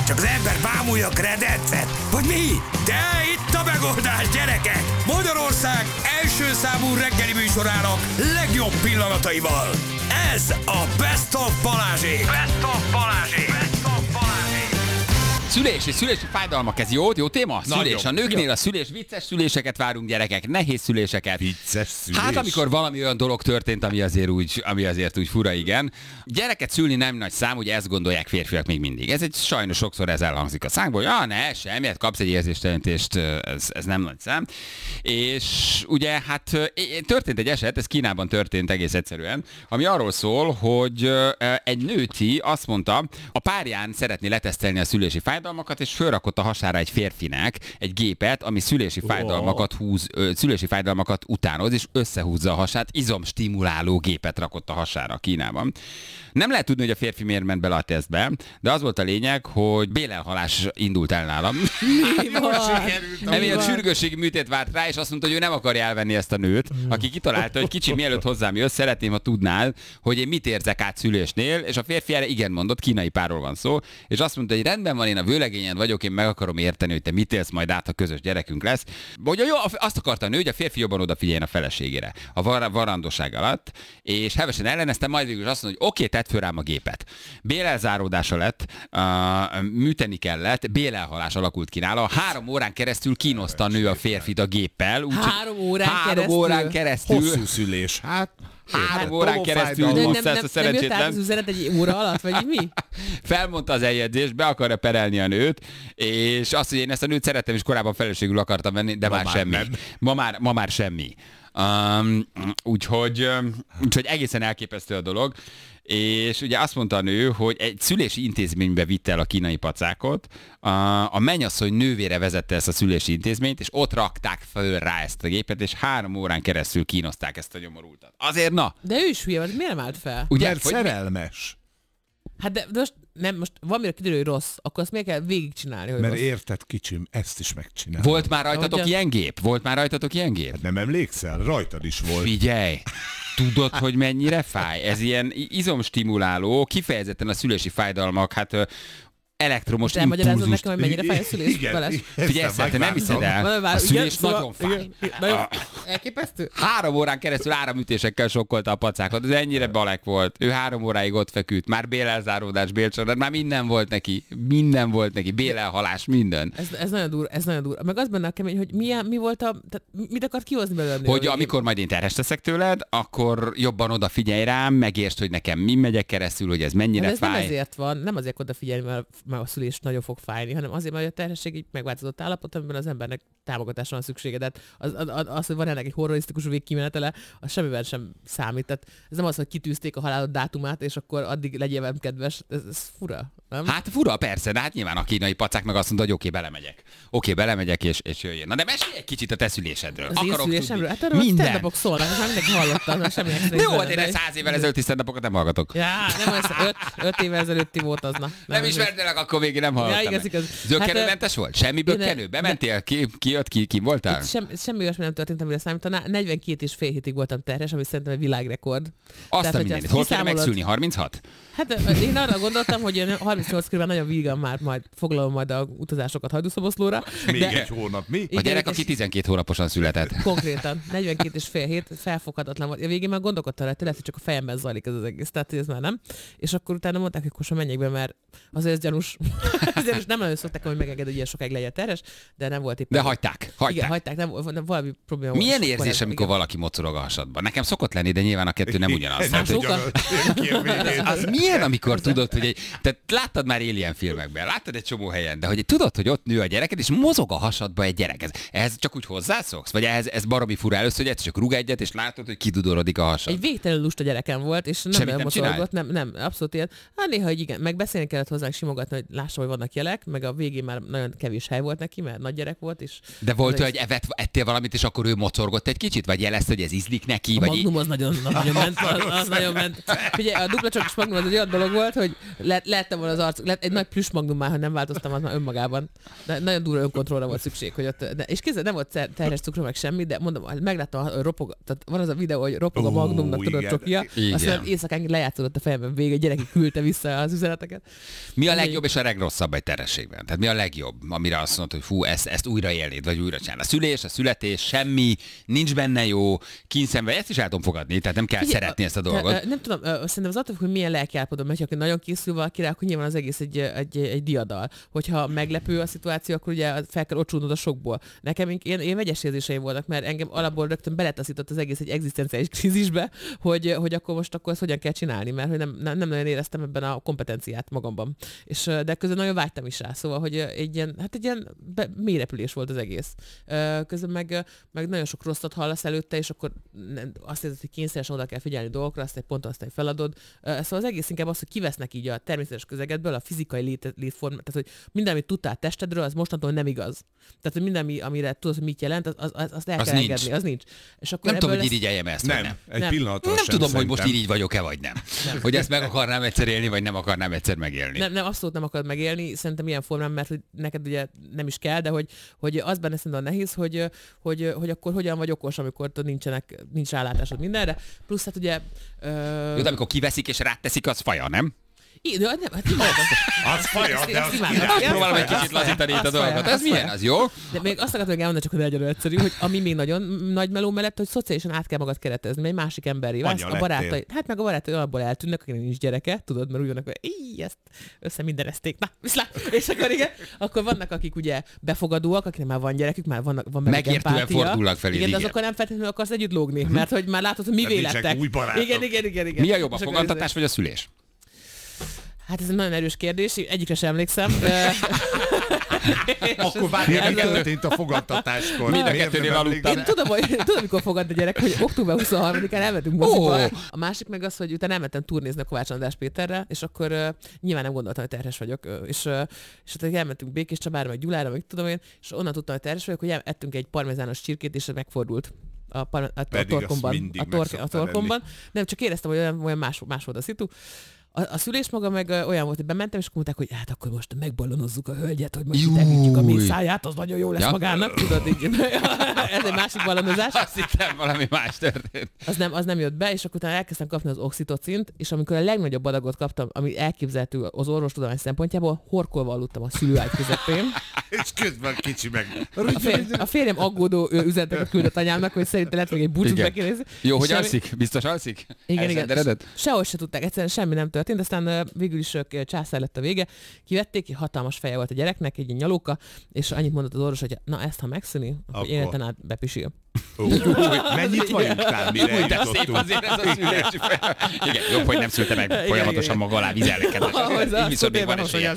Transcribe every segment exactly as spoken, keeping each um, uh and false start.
Csak az ember bámulja a kredencet, vagy mi? De itt a megoldás, gyerekek! Magyarország első számú reggeli műsorának legjobb pillanataival. Ez a Best of Balázsék! Best of Balázsék! Best of Balázsék! Szülés és szülési fájdalmak, ez jó, jó téma? Nagyon. Szülés. A nőknél a szülés, vicces szüléseket várunk, gyerekek, nehéz szüléseket. Vicces szülés. Hát amikor valami olyan dolog történt, ami azért úgy, ami azért úgy fura, igen. Gyereket szülni nem nagy szám, ugye ezt gondolják férfiak még mindig. Ez egy sajnos sokszor ez elhangzik a szánkból, hogy ah, ne, semmiet, kapsz egy érzéstelenítést, ez, ez nem nagy szám. És ugye hát történt egy eset, ez Kínában történt egész egyszerűen, ami arról szól, hogy egy nőti azt mondta, a párján szeretné letesztelni a szülési fájdalmakat, és fölrakott a hasára egy férfinek egy gépet, ami szülési fájdalmakat húz, ö, szülési fájdalmakat utánoz, és összehúzza a hasát, izomstimuláló gépet rakott a hasára Kínában. Nem lehet tudni, hogy a férfi miért ment bele a tesztbe, de az volt a lényeg, hogy bélelhalás indult el nálam. Emiatt sürgősségi műtét várt rá, és azt mondta, hogy ő nem akarja elvenni ezt a nőt, aki kitalálta, hogy kicsi, mielőtt hozzám jössz, szeretném, ha tudnál, hogy én mit érzek át szülésnél, és a férfi erre igen mondott, kínai párról van szó, és azt mondta, hogy rendben van, én a vőlegényen vagyok, én meg akarom érteni, hogy te mit élsz majd át, ha közös gyerekünk lesz. Hogy jó, azt akarta a nő, hogy a férfi jobban odafigyeljen a feleségére a var- varandóság alatt, és hevesen ellenezte, majd végül azt mondta, hogy oké, tedd föl rám a gépet. Bélelzáródása lett, uh, műteni kellett, bélelhalás alakult ki nála. Három órán keresztül kínoszta a nő a férfit a géppel. Úgy, három órán három keresztül? órán keresztül. Hosszú szülés. Hát, Három órán keresztül De nem, hozta nem, ezt a nem, nem jött szerencsétlen. át az üzenet egy óra alatt, vagy mi? Felmondta az eljegyzést, be akarja perelni a nőt, és azt, hogy én ezt a nőt szerettem, és korábban feleségül akartam venni, de Ma már, már semmi. nem. Ma már, ma már semmi. Um, úgyhogy, um, úgyhogy egészen elképesztő a dolog. És ugye azt mondta a nő, hogy egy szülési intézménybe vitte el a kínai pacákot, a, a mennyasszony nővére vezette ezt a szülési intézményt, és ott rakták föl rá ezt a gépet, és három órán keresztül kínozták ezt a nyomorultat. Azért na! De ő is hülye, vagy miért nem állt fel? Ugye, mert hogy szerelmes. Hát de, de most, nem, most valamire kiderül, hogy rossz, akkor azt miért kell végigcsinálni, hogy Mert rossz? érted, kicsim, ezt is megcsinál. volt már rajtatok Ahogy a- ilyen gép? Volt már rajtatok ilyen gép? Nem emlékszel? Rajtad is volt. Figyelj! Tudod, hogy mennyire fáj? Ez ilyen izomstimuláló, kifejezetten a szülési fájdalmak, hát ö, elektromos Te elmagyarázod impulzust. nekem, hogy mennyire fáj a szülés? Igen, Balázs? Figyelj, ezt te nem megváltam. hiszed el, Várj, a várj, szülés igen, szóval- nagyon fáj. igen, igen, nagyon elképesztő. Három órán keresztül áramütésekkel sokkolta a pacákat, ez ennyire balek volt. Ő három óráig ott feküdt, már bélelzáródás, bélcsalád, már minden volt neki, minden volt neki, bélelhalás, minden. Ez, ez nagyon durva, ez nagyon durva. Meg az benne a kemény, hogy milyen, mi volt a, tehát mit akart kihozni belőle? Hogy amikor majd én terhes leszek tőled, akkor jobban odafigyelj rám, megértsd, hogy nekem mi megyek keresztül, hogy ez mennyire Hát ez nem fáj. ezért van, nem azért odafigyelni, mert, mert a szülés nagyon fog fájni, hanem azért, mert a terhesség egy megváltozott állapot, amiben az embernek támogatásra van szüksége. De hát az, az, az, hogy van ennek egy horrorisztikus végkimenetele, az semmivel sem számít. Tehát ez nem az, hogy kitűzték a halálod dátumát, és akkor addig legyél velem kedves. Ez, ez fura, nem? Hát fura, persze, de hát nyilván a kínai pacák meg azt mondta, hogy oké, belemegyek. Oké, belemegyek, és, és jöjjön. Na de mesélj egy kicsit a te szülésedről. Az én Akarok szülésemről? tudni. Hát arról Minden. stand-upok szólnak, az már mindenki hallotta, az már semmi extra. De jó, nincs hát én benne, egy de- száz évvel ezelőtti stand-upokat nem hallgatok. Ja, nem az, öt, öt évvel ezelőtti volt az, na. Nem ismertelek, akkor végig nem hallottam. Ja, igaz, meg. igaz. Zökkenőmentes volt? Semmi én- bökkenő? Bementél? Ki, ki jött ki? Ki voltál? Sem, semmi olyasmi nem történt, amire számítaná. negyvenkét és fél hétig voltam terhes, ami szerintem egy világrekord. Azt a hogyha mindenit. azt Hol kéne kiszámolod- megszülni? harminchat? Hát én arra gondoltam, hogy én harmincnyolc körül nagyon vígan már majd foglalom majd a utazásokat hajdúszoboszlóra. Még de- egy hónap, mi? A Igen, gyerek, és- aki tizenkét hónaposan született. Konkrétan, negyvenkét és fél hét, felfoghatatlan volt. A végén már gondolkodtam rá, hogy lehet, hogy csak a fejemben zajlik ez az egész, tehát hogy ez már nem. És akkor utána mondták, hogy akkor menjek be, mert azért ez gyanús. ez gyanús. Nem nagyon szokták, hogy megenged, hogy ilyen sokáig legyen terhes, de nem volt éppen. De hagyták. hagyták. Igen, hagyták, nem, nem, valami probléma volt. Milyen És érzés, akkor- amikor igen. valaki mocorog a hasadban? Nekem szokott lenni, de nyilván a kettő nem ugyanaz. Nem Tehát, hogy- sokkal- az milyen, amikor tudod, hogy egy, tehát láttad már Alien filmekben, láttad egy csomó helyen, de hogy tudod, hogy ott nő a gyereked, és mozog a hasadba egy gyerek. Ez, ehhez csak úgy hozzászoksz? Vagy ehhez ez baromi fura először, hogy egyszer csak rúg egyet, és látod, hogy kidudorodik a hasad. Egy végtelenül lusta gyerekem volt, és nem Semmit nagyon nem mosolygott, nem, nem, abszolút ilyen. Hát néha, hogy igen, meg beszélni kellett hozzánk, simogatni, hogy lássam, hogy vannak jelek, meg a végén már nagyon kevés hely volt neki, mert nagy gyerek volt, és De volt az olyan, hogy evett, ettél valamit, és akkor ő mocorgott egy kicsit? Vagy jelezte, hogy ez ízlik neki? a Vagy Magnum az nagyon, nagyon ment, az, az nagyon ment. Figyelj, a dupla csokis Magnum az egy olyan dolog volt, hogy le, lehettem volna az arc, lett egy nagy plüss Magnum már, ha nem változtam, az már önmagában. De nagyon durva önkontrollra volt szükség, hogy ott, de, és kézzel nem volt ter- terhes cukrom, meg semmi, de mondom, megláttam, hogy ropog, tehát van az a videó, hogy ropog a Ó, Magnumnak, tudod, igen. csokija, Igen. aztán éjszakán lejátszódott a fejemben végig, a gyerek küldte vissza az üzeneteket. mi a Igen. legjobb, és a legrosszabb egy terhességben? Tehát mi a legjobb, amire azt mondod, hogy fú, ezt, ezt újra élnéd, vagy újra csinálni? A szülés, a születés, semmi, nincs benne jó, kínszemve, ezt is el tudom fogadni, tehát nem kell Figyelj, szeretni ezt a a- dolgot. ö, Nem tudom, ö, szerintem az attól, hogy milyen lelkiállapodon megy, aki nagyon készül valakire, akkor nyilván az egész egy, egy, egy diadal. Hogyha meglepő a szituáció, akkor ugye fel kell ocsúnod a sokból. Nekem én, én vegyes érzéseim voltak, mert engem alapból rögtön beletaszított az egész egy egzisztenciális krízisbe, hogy, hogy akkor most akkor ezt hogyan kell csinálni, mert hogy nem, nem, nem nagyon éreztem ebben a kompetenciát magamban. És, de közben nagyon vágytam is rá, szóval, hogy egy ilyen, hát egy ilyen be, mélyrepülés volt az egész. Közben meg, meg nagyon sok rosszat hallasz előtte, és akkor nem, azt érzed, hogy kényszeresen oda kell figyelni dolgokra, azt egy ponton aztán feladod. Szóval az egész inkább az, hogy kivesznek így a természetes közegedből, a fizikai lét, létformát, tehát hogy minden, amit tudtál testedről, az mostantól nem igaz. Tehát, hogy minden, amire tudod, hogy mit jelent, az, az, azt el Az kell nincs. engedni, az nincs. És akkor Nem tudom, hogy lesz... irigyeljem ezt, Nem, vagy nem. egy Nem. pillanatra Nem sem tudom, hogy szerintem. most így vagyok-e, vagy nem. nem. Hogy ezt meg akarnám egyszer élni, vagy nem akarnám egyszer megélni. Nem, nem, abszolút nem akarod megélni, szerintem ilyen formán, mert hogy neked ugye nem is kell, de hogy, hogy az benne szerintem nehéz, hogy, hogy, hogy akkor hogyan vagy okos, amikor tudod, nincsenek, nincs rálátásod mindenre. Plusz hát ugye... Ö... Jó, de amikor kiveszik és ráteszik, az faja, nem? I, de nem, hát imádom. Az faja, Ezt- de ezt az imádom. király. Ezt Próbálom egy faja, kicsit azt lazítani itt a azt faja, dolgot. azt Ez milyen? faja. Az jó? De még azt akartam még elmondani, csak hogy nagyon egyszerű, hogy ami még nagyon nagy meló mellett, hogy szociálisan át kell magad keretezni, mert egy másik emberi válsz, Anya a barátai, lettél. hát meg a barátai alapból eltűnnek, akinek nincs gyereke, tudod, mert úgy vannak, hogy így ezt össze mindenezték, na, viszlát, és akkor igen, akkor vannak, akik ugye befogadóak, akiknek már van gyerekük, már vannak, van benne Megértően empátia. fordulnak felé, igen, de igen. azokkal nem feltétlenül akarsz együtt lógni, mert hogy már látod, hogy mi Tehát nincsenek vélettek. új barátok. Igen, igen, igen, igen. Mi a jobb, a És akkor fogantatás vagy a szülés? Hát ez egy nagyon erős kérdés, egyikre sem emlékszem. Akkor várjál, mi történt a fogadtatáskor? Mind a Miért kettőnél nem aludtam. emlékszem? Én tudom, hogy tudom, mikor fogad a gyerek, hogy október huszonharmadikán elmentünk moziba. A másik meg az, hogy utána elmentem turnézni a Kovács András Péterrel, és akkor uh, nyilván nem gondoltam, hogy terhes vagyok, uh, és, uh, és utána elmentünk Békés Csabára, meg Gyulára, meg tudom én, és onnan tudtam, hogy terhes vagyok, hogy el- ettünk egy parmezános csirkét, és ez megfordult. A, par- a, a Pedig azt torkomban. mindig A, meg tor- a szoktad torkomban. Nem, csak éreztem, hogy olyan, olyan más, más volt a szitu. A, a szülés maga meg ö, olyan volt, hogy bementem, és akkor mondták, hogy hát akkor most megballonozzuk a hölgyet, hogy most Júj. elvigyük a mészáját, az nagyon jó lesz Ja. magának, tudod, így. Ez egy másik ballonozás. Azt hittem, valami más történt. Az nem, az nem jött be, és akkor utána elkezdtem kapni az oxitocint, és amikor a legnagyobb adagot kaptam, ami elképzelhető az orvostudomány szempontjából, horkolva aludtam a szülőágy közepén. És közben kicsi meg. A, fér, a férjem aggódó ö, üzeneteket küldött anyámnak, hogy szerintem lehet, hogy egy búcsút Igen. bekérdezi. Jó, hogy Semmi- alszik? Biztos alszik? Igen, igen. Elszenderedett? És Sehogy se tudták, egyszerűen semmi nem történt, aztán ö, végül is ö, császár lett a vége. Kivették, hatalmas feje volt a gyereknek, egy ilyen nyalóka, és annyit mondott az orvos, hogy na ezt ha megszűni, akkor, Akkor- életen át bepisil. Ó, mennyit vajutál, mire Úgy, de szép eljutottunk? azért ez a szülés. Igen, jobb, hogy nem szülte meg folyamatosan maga alá vizelni, Ahhoz kedves. Így viszont még van esélye.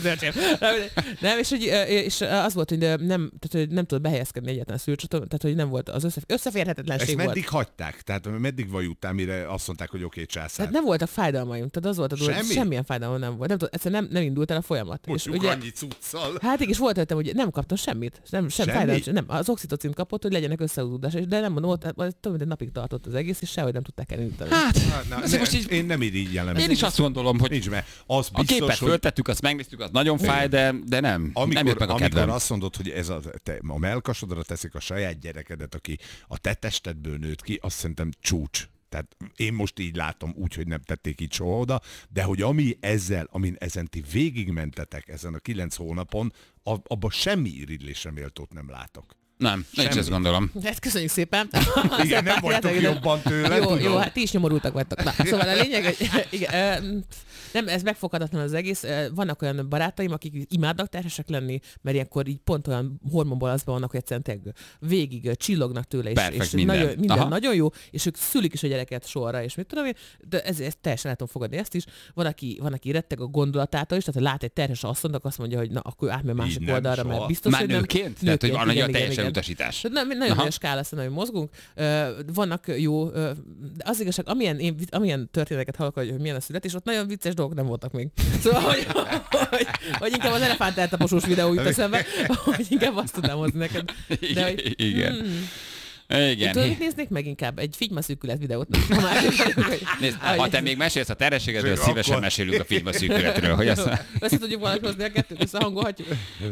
Nem, és, hogy, ö, és az volt, hogy nem, tehát, hogy nem tudott behelyezkedni egyáltalán a szülőcsatornán, tehát hogy nem volt az össze, összeférhetetlenség Ezt volt. meddig hagyták? Tehát meddig vajutál, mire azt mondták, hogy oké, császár? Tehát nem voltak fájdalmaim, tehát az volt a dolog, Semmi? semmilyen fájdalom nem volt. Nem, tudod, egyszerűen nem, nem indult el a folyamat. Mondjuk és ugye, annyi cuccal. hát igen, és volt előttem, hogy nem kaptam semmit. Nem, sem Semmi? fájdalom, nem. Az oxitocint kapott, hogy legyenek összehúzódások, de nem mondom, ott hát, több mint egy napig tartott az egész, és sehogy nem tudták elindítani. Hát, Hát, na, azért ne, most így, én nem irigyelem. én is azt gondolom, hogy Nincs, mert az a biztos, képet hogy föltettük, azt megnéztük, az nagyon fáj, de, de nem. nem amikor, jött meg a amikor kedvem. azt mondod, hogy ez a, te, a melkasodra teszik a saját gyerekedet, aki a te testedből nőtt ki, azt szerintem csúcs. Tehát én most így látom, úgy, hogy nem tették így soha oda, de hogy ami ezzel, amin ezen ti végigmentetek ezen a kilenc hónapon, abban semmi irigylésre méltót nem látok. Nem, én is Semmi. ezt gondolom. Hát köszönjük szépen. Igen, nem vagytok Hát, jobban tőle, Jó, tudom. jó, hát ti is nyomorultak vagytok. Na, szóval a lényeg, hogy igen, ö, nem, ez megfoghatatlan az egész. Ö, Vannak olyan barátaim, akik imádnak terhesek lenni, mert ilyenkor így pont olyan hormonbalazban vannak, hogy egyszerűen tényleg végig ö, csillognak tőle, és, Perfekt és minden. nagyon, minden Aha. nagyon jó, és ők szülik is a gyereket sorra, és mit tudom én, de ez, ez teljesen el tudom fogadni ezt is. Van, aki, van, aki retteg a gondolatától is, tehát ha lát egy terhes asszont, akkor azt mondja, hogy na, akkor átmegy a másik nem, oldalra, soha. mert biztos, Már hogy nem. nőként? Tehát, hogy van egy igen, olyan igen, teljesen igen. utasítás. Tehát nem, nagyon Aha. nagy skálán hogy mozgunk. Ö, vannak jó, ö, de az igazság, amilyen, én, amilyen történeteket hallok, hogy milyen a születés, ott nagyon vicces dolgok nem voltak még. Szóval, hogy, hogy, hogy inkább az elefánt eltaposós videó jut eszembe, hogy inkább azt tudnám hozni neked. De, hogy, Igen. hmm, Igen. Tudod, mit néznék meg inkább? Egy figymaszűkület videót. Ha, már Nézd, ha te még mesélsz a terhességedről, szívesen akkor... mesélünk a figymaszűkületről. Hogy azt... Össze tudjuk valahogy hozni a kettőt, összehangolhatjuk.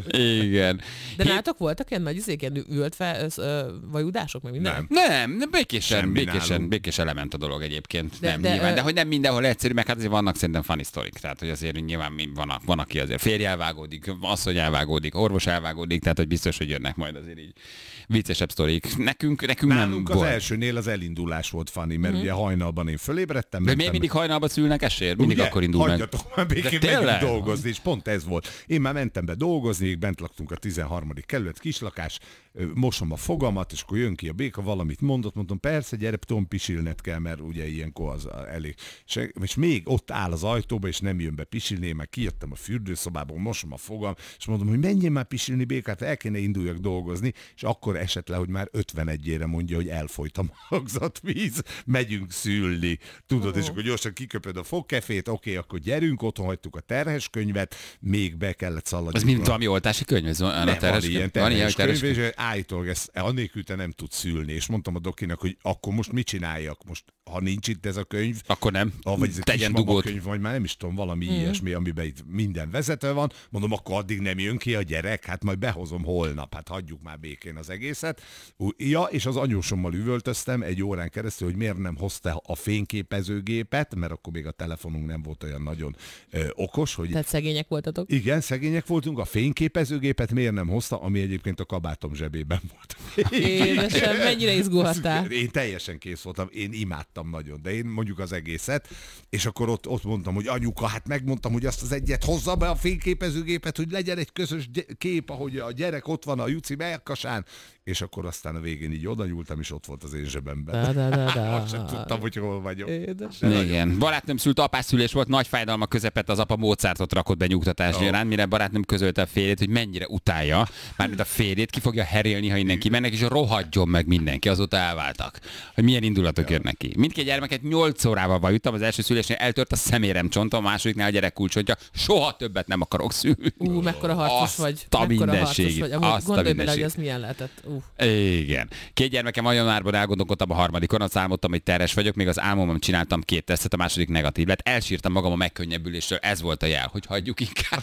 Igen. De nálatok voltak ilyen nagy izék, ilyen üvölt fel, vajudások, meg minden? Nem. Nem, nem békésen, Semmi békésen, nálunk. békésen lement a dolog egyébként. De- nem, de, nyilván, ö- de hogy nem mindenhol egyszerű, meg hát azért vannak szerintem funny sztorik. Tehát, hogy azért nyilván mi- van, a- van aki azért férj elvágódik, asszony elvágódik, orvos elvágódik, tehát hogy biztos, hogy jönnek majd azért így viccesebb sztorik. Nekünk, nekünk nem Nálunk az volt. elsőnél az elindulás volt funny, mert ugye hajnalban én fölébredtem. De mentem- miért mindig hajnalba szülnek esér? Mindig Ugye? akkor indul meg. Hagyjatok már békén, De megyünk tényleg? dolgozni, és pont ez volt. Én már mentem be dolgozni, még bent laktunk a tizenharmadik kerület, kislakás, ö, mosom a fogamat, és akkor jön ki a béka, valamit mondott, mondtam, persze, gyere, tudom, pisilned kell, mert ugye ilyenkor az elég. És, és még ott áll az ajtóba, és nem jön be pisilni, én már kijöttem a fürdőszobából, mosom a fogam, és mondom, hogy menjél már pisilni, békát, el kéne induljak dolgozni, és akkor esett le, hogy már ötvenegyére mondja, hogy elfolyt a magzatvíz, megyünk szülni. Tudod, és akkor gyorsan kiköpöd a fogkefét, oké, akkor gyerünk, otthon hagytuk a terhes könyvet, még be kellett szaladni. Az mint valami oltási könyv, ez van a Nem, terhes van ilyen könyv? Van ilyen terhes terhes könyv, könyv? és állítólag ezt annélkül te nem tudsz szülni, és mondtam a dokinak, hogy akkor most mit csináljak, most ha nincs itt ez a könyv, Akkor nem. ah, vagy ez a Tegyen kismama dugót. könyv, vagy már nem is tudom, valami mm. ilyesmi, amiben itt minden vezető van, mondom, akkor addig nem jön ki a gyerek, hát majd behozom holnap, hát hagyjuk már békén az egészet. Ú, Ja, és az anyósommal üvöltöztem egy órán keresztül, hogy miért nem hozta a fényképezőgépet, mert akkor még a telefonunk nem volt olyan nagyon ö, okos, hogy Tehát szegények voltatok? igen, szegények voltunk, a fényképezőgépet miért nem hozta, ami egyébként a kabátom zsebében volt. Édesem, mennyire izgulhattál? Én teljesen kész voltam, én imádtam nagyon, de én mondjuk az egészet, és akkor ott, ott mondtam, hogy anyuka, hát megmondtam, hogy azt az egyet hozza be a fényképezőgépet, hogy legyen egy közös gy- kép, ahogy a gyerek ott van a Juci melkasán, és akkor aztán a végén így oda nyúltam, és ott volt az én zsebemben. Da, da, da, da. Azt sem tudtam, hogy hol vagyok. Édesem. Igen. Barátnőm szült, apásszülés volt, nagy fájdalma közepett, az apa Mozartot rakott be nyugtatás Ó. nyilván, mire barátnőm közölte a férjét, hogy mennyire utálja, mármint a férjét ki fogja herélni, ha innen kimennek, és rohadjon meg mindenki, azóta elváltak. Hogy milyen indulatok jönnek ki. Mindkét gyermeket nyolc órával vajuttam, az első szülésnél eltört a szemérem csonta, a másodiknál a gyerek kulcsontja, soha többet nem akarok szülni. Ú, mekkora harcos Azt vagy. a Mekkora mindenségét, harcos vagy. Amúgy azt a gondolj bele, hogy mindenségét. az milyen lehetett. Ú. Igen. Két gyermekem van, januárban elgondolkodtam a harmadikon, azt álmodtam, hogy terhes vagyok, még az álmomban csináltam két tesztet, a második negatív lett. Elsírtam magam a megkönnyebbülésről, ez volt a jel, hogy hagyjuk inkább.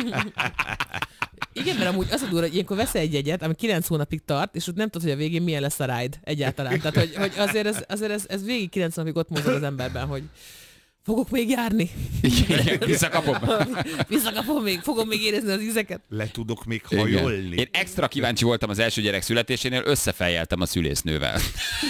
Igen, mert amúgy az a durva, hogy ilyenkor veszel egy jegyet, ami kilenc hónapig tart, és úgy nem tudod, hogy a végén milyen lesz a ride egyáltalán. Tehát, hogy, hogy azért, ez, azért ez, ez végig kilenc hónapig ott mozog az emberben, hogy fogok még járni. Igen, visszakapom. Visszakapom még, fogom még érezni az ízeket. Le tudok még Igen. hajolni. Én extra kíváncsi voltam az első gyerek születésénél, összefejjeltem a szülésznővel.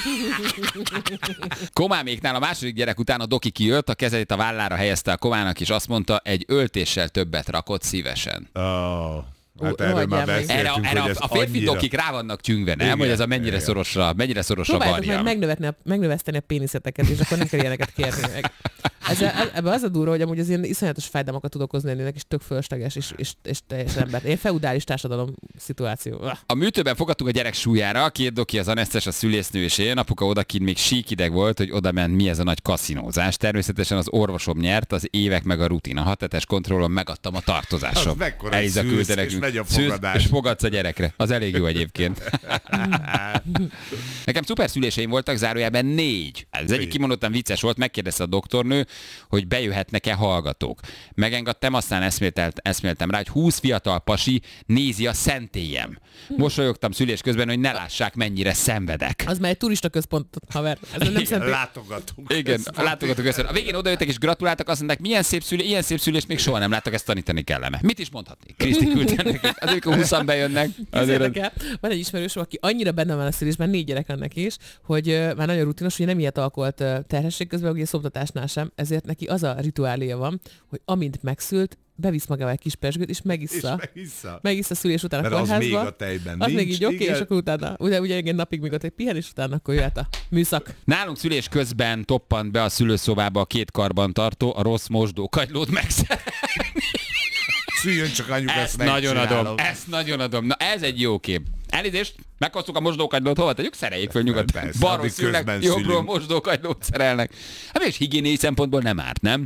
Komáméknál a második gyerek után a doki kijött, a kezét a vállára helyezte a komának, és azt mondta, egy öltéssel többet rakott szívesen. Oh. Hát Ó, erről hagyjál már meg. beszéltünk, Erre, erre hogy a, ez a férfi annyira... dokik rá vannak tyüngve, nem? Igen, Hogy ez a mennyire igen. szorosra, mennyire szorosra Próbáljátok meg varja. megnövetni a, megnöveszteni a péniszeteket, és akkor nem kell ilyeneket kérni meg. Ez, ebben az a durva, hogy amúgy az ilyen iszonyatos fájdalmakat tud okozni ennek, és tök fölösleges, és, és, és teljes ember. Ilyen feudális társadalom szituáció. Ah. A műtőben fogadtunk a gyerek súlyára, a két doki, az anesztes, a szülésznő és én. Apuka odakint még síkideg volt, hogy oda ment, mi ez a nagy kaszinózás. Természetesen az orvosom nyert, az évek meg a rutin. A hatetes kontrollon megadtam a tartozásom. Az mekkora Eliza szűz, küldte és nekünk. megy a Szűz, fogadás. és fogadsz a gyerekre. Az elég jó egyébként. Nekem szuper szüléseim voltak, zárójában négy. Ez egyik kimondottan vicces volt, megkérdezte a doktornő, hogy bejöhetnek-e hallgatók. Megengedtem, aztán eszméltelt, eszméltem rá, hogy húsz fiatal pasi nézi a szentélyem. Mosolyogtam szülés közben, hogy ne lássák, mennyire szenvedek. Az már egy turista központ, haver. Ez nem Igen, szempont. látogatunk. Igen, Ez a látogatók össze. A végén odajöttek és gratuláltak, azt mondták, milyen szép szülés, ilyen szép szülést még soha nem láttak, ezt tanítani kellene. Mit is mondhatnék? Kriszti küldte nekik. Az, amikor húszan bejönnek. Azért Képzeljétek el, van egy ismerősöm, aki annyira benne van a szülésben, négy gyerek annak is, hogy ö, már nagyon rutinos, hogy nem ilyet alkolt ö, terhesség közben, ugye szoptatásnál sem, ezért neki az a rituáléja van, hogy amint megszült, bevisz magával egy kis pesgőt, és és megissza. megissza. Megissza szülés után a Mert az kórházba. még a tejben Az nincs, még így oké, igen. és akkor utána, ugye, ugye egy napig még ott egy pihen, és utána akkor jöhet a műszak. Nálunk szülés közben toppant be a szülőszobába a két karban tartó, a rossz mosdókagylót megszerelni. Szüljön csak anyuk, ezt, Ezt nagyon megcsinálom. adom, ezt nagyon adom. Na ez egy jó kép. Elnézést, meghoztuk a mosdókagylót, hova tegyük? Szereljék föl nyugodtan. Persze, Balról addig szülnek, közben jobbról szülünk. mosdókagylót szerelnek. Hát mégis higiéniai szempontból nem árt, nem?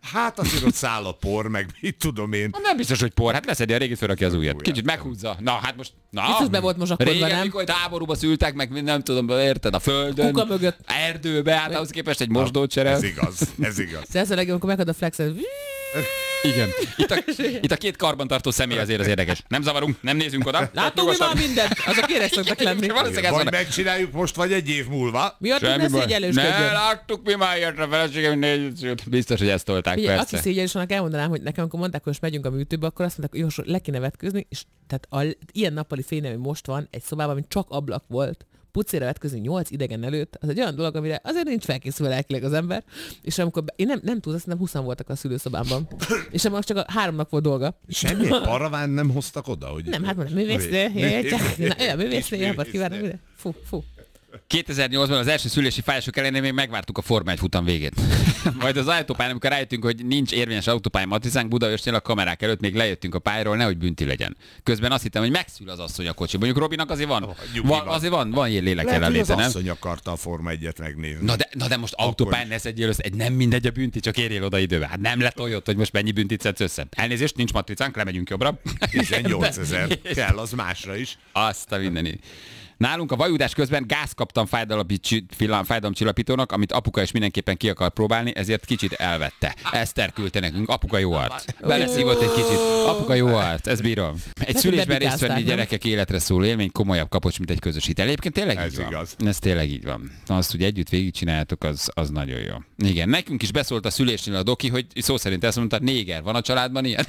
Hát azért ott száll a por, meg mit tudom én. Nem biztos, hogy por, hát leszedi a régit, fölrakja az újat. Kicsit meghúzza. Na, hát most... Na, Biztos be volt mozsakodva, régen, nem? mikor háborúba szültek, meg nem tudom, érted, a földön, Kuka mögött. erdőbe, hát ahhoz képest egy mosdót cserel. Ez igaz, ez igaz. Ez a legjobb, amikor megad a flexet. Igen. Itt a, itt a két karbantartó személy azért az érdekes. Nem zavarunk, nem nézünk oda. Látunk mi már mindent. Azok éres szoktak lenni. Valószínűleg ez Vagy van. megcsináljuk most, vagy egy év múlva. Miattuk Semmi ne baj. szégyellősködjön. Ne, láttuk mi már ilyet a feleségem négyet. Biztos, hogy ezt tolták, Figyelj, persze. aki szégyellős, annak elmondanám, hogy nekem, amikor mondták, hogy most megyünk a műtőbe, akkor azt mondták, hogy jó, le kéne vetkőzni, és tehát a, ilyen nappali fény, ami most van, egy szobában, ami csak ablak volt, pucéra vetközni nyolc idegen előtt, az egy olyan dolog, amire azért nincs felkészülve lelkileg az ember, és amikor be, én nem, nem tudom, azt nem húszan voltak a szülőszobámban, és most csak a három nap volt dolga. Semmi paraván nem hoztak oda? Hogy... Nem, hát mondom, művésznő, olyan művésznő, napot kívánom, minden. Fú, fú. kétezer-nyolcban az első szülési fájások ellenére még megvártuk a Forma egy futam végét. Majd az autópályán, amikor rájöttünk, hogy nincs érvényes autópálya Matricánk Budaörsnél, a kamerák előtt még lejöttünk a pályáról, nehogy bünti legyen. Közben azt hittem, hogy megszül az asszony a kocsi. Mondjuk Robinak azért van, van azért van, van ilyen lélek Lehet, hogy az jelenléte, nem? asszony akarta a Forma egyet megnézni. Na de, na de most autópályán ne szedjél össze, egy nem mindegy a bünti, csak érjél oda időbe. Hát nem letoljott, hogy most mennyi büntit szedsz össze. Elnézést, nincs Matricánk, lemegyünk jobbra. tizennyolcezer kell az másra is. Azt a mindenit. Nálunk a vajudás közben gáz kaptam fájdalomcsillapítónak, amit apuka is mindenképpen ki akar próbálni, ezért kicsit elvette. Eszter küldte nekünk, apuka jó arc. Beleszívott egy kicsit. Apuka jó arc, ez bírom. Egy szülésben részt venni gyerekek életre szóló élmény, komolyabb kapocs, mint egy közösítel. Egyébként tényleg Ez így van. igaz. Ez tényleg így van. Azt, hogy együtt végigcsináljátok, az, az nagyon jó. Igen, nekünk is beszólt a szülésnél a doki, hogy szó szerint ezt mondta, néger, van a családban ilyen?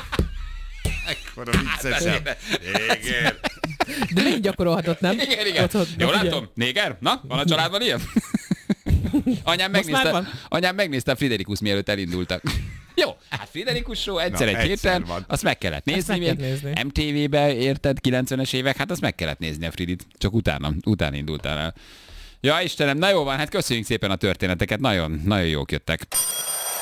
Ekkora viccesebb. Igen. De még gyakorolhatott, nem? Igen, igen. Otthon, Jó, ugye? látom. Néger? Na, van a családban ilyen? Anyám Most már megnézte, van? anyám megnézte a Friderikus, mielőtt elindultak. Jó, hát Friderikus show egyszer Na, egy egyszer héten, van. azt meg kellett Ezt nézni. meg kell még nézni. em té vé-be érted, kilencvenes évek, hát azt meg kellett nézni a Fridit. Csak utána, utána indultál el. Ja, Istenem, na jó van, hát köszönjük szépen a történeteket, nagyon, nagyon jók jöttek.